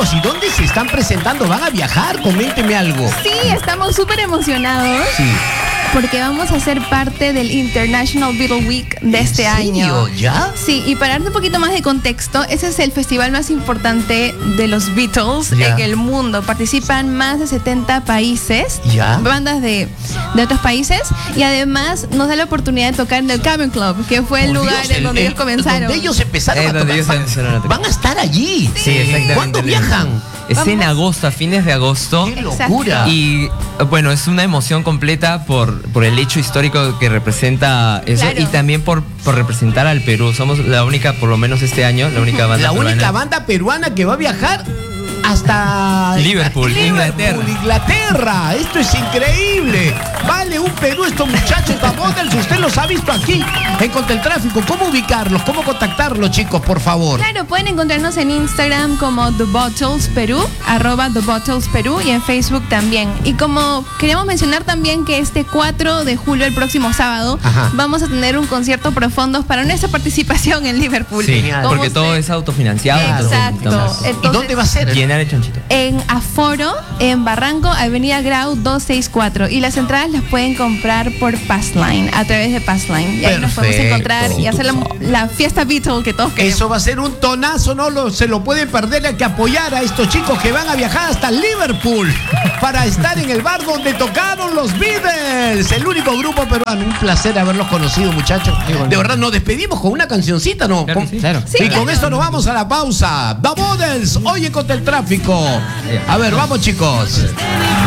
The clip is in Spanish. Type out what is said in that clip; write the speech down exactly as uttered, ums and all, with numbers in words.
chicos, ¿y dónde se están presentando? ¿Van a viajar? Coménteme algo. Sí, estamos súper emocionados. Sí. Porque vamos a ser parte del International Beatle Week de este ¿En serio? año. ¿Ya? Sí, y para darte un poquito más de contexto, ese es el festival más importante de los Beatles Ya. en el mundo. Participan más de setenta países, Ya. bandas de, de otros países, y además nos da la oportunidad de tocar en el Cavern Club, que fue el Por lugar Dios, en el- donde el- ellos comenzaron. Donde ellos empezaron Eh, a donde tocar. ellos Van- empezaron a tocar. Van a estar allí. Sí, exactamente. ¿Cuándo viajan? Es en Vamos. agosto, a fines de agosto. ¡Qué locura! Y bueno, es una emoción completa por, por el hecho histórico que representa eso Claro. y también por, por representar al Perú. Somos la única, por lo menos este año, la única banda La única peruana. banda peruana que va a viajar hasta Liverpool, Inglaterra. Inglaterra. Esto es increíble. Vale un Perú estos muchachos. The Models, usted los ha visto aquí en Contra el Tráfico. ¿Cómo ubicarlos? ¿Cómo contactarlos, chicos, por favor? Claro, pueden encontrarnos en Instagram como The Bottles Perú, arroba The Bottles Perú, y en Facebook también. Y como queríamos mencionar también que este cuatro de julio, el próximo sábado, Ajá. vamos a tener un concierto pro fondos para nuestra participación en Liverpool. Sí, Genial. porque ¿Cómo todo se- es autofinanciado. entonces Exacto. necesitamos ¿Y Entonces, dónde va a ser? llenar el chanchito. en Aforo, en Barranco, Avenida Grau doscientos sesenta y cuatro. Y las entradas las pueden comprar por Passline, a través de Passline. Y ahí nos podemos Perfecto. encontrar y hacer la, la fiesta Beatle que todos queremos. Eso va a ser un tonazo, no lo, se lo pueden perder. Hay que apoyar a estos chicos que van a viajar hasta Liverpool para estar en el bar donde tocaron los Beatles, el único grupo peruano. Un placer haberlos conocido, muchachos. De verdad, nos despedimos con una cancioncita, ¿no? Claro Con- que sí. Claro. Sí, y con claro. esto nos vamos a la pausa. The Models, oye, Contra el Tráfico. A ver, vamos, chicos.